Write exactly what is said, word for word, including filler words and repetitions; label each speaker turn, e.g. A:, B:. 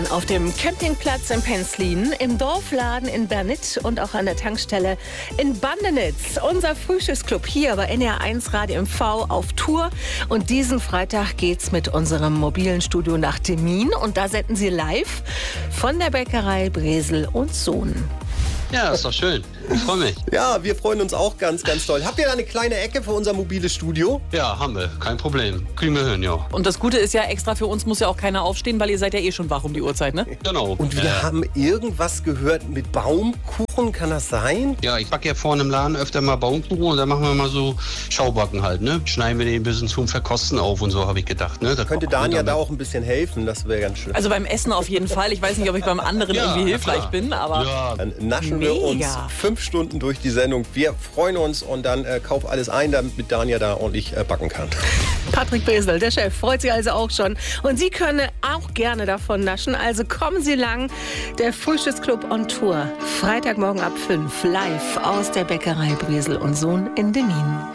A: Auf dem Campingplatz in Penzlin, im Dorfladen in Bernitz und auch an der Tankstelle in Bandenitz. Unser Frühstücksclub hier bei N R eins Radio M V auf Tour. Und diesen Freitag geht's mit unserem mobilen Studio nach Demmin. Und da senden sie live von der Bäckerei Bresel und Sohn.
B: Ja, ist doch schön. Ich freue mich.
C: Ja, wir freuen uns auch ganz, ganz toll. Habt ihr da eine kleine Ecke für unser mobiles Studio?
B: Ja, haben wir. Kein Problem. Kriegen wir hin, ja.
D: Und das Gute ist ja, extra für uns muss ja auch keiner aufstehen, weil ihr seid ja eh schon wach um die Uhrzeit, ne?
B: Genau.
C: Und wir
B: äh,
C: haben irgendwas gehört mit Baumkuchen, kann das sein?
B: Ja, ich backe ja vorne im Laden öfter mal Baumkuchen und dann machen wir mal so Schaubacken halt, ne? Schneiden wir den ein bisschen zum Verkosten auf und so, habe ich gedacht, ne? Da
C: Könnte Daniel da auch ein bisschen helfen, das wäre ganz schön.
D: Also beim Essen auf jeden Fall. Ich weiß nicht, ob ich beim anderen
B: Ja,
D: irgendwie
B: na
D: hilfreich
B: klar.
D: bin, aber
B: Ja,
C: Dann naschen
D: Mega.
C: wir uns fünf Stunden durch die Sendung. Wir freuen uns und dann äh, kauf alles ein, damit Daniel da ordentlich äh, backen kann.
A: Patrick Bresel, der Chef, freut sich also auch schon. Und Sie können auch gerne davon naschen. Also kommen Sie lang. Der Frühstücksclub on Tour. Freitagmorgen ab fünf. Live aus der Bäckerei Bresel und Sohn in Demmin.